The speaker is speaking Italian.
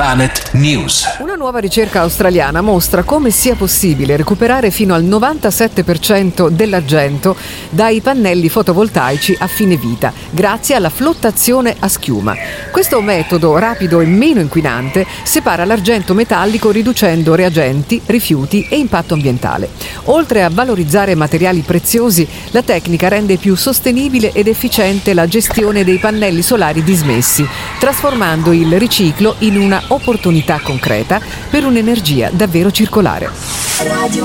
Planet News. Una nuova ricerca australiana mostra come sia possibile recuperare fino al 97% dell'argento dai pannelli fotovoltaici a fine vita, grazie alla flottazione a schiuma. Questo metodo, rapido e meno inquinante, separa l'argento metallico riducendo reagenti, rifiuti e impatto ambientale. Oltre a valorizzare materiali preziosi, la tecnica rende più sostenibile ed efficiente la gestione dei pannelli solari dismessi, trasformando il riciclo in una opportunità concreta per un'energia davvero circolare.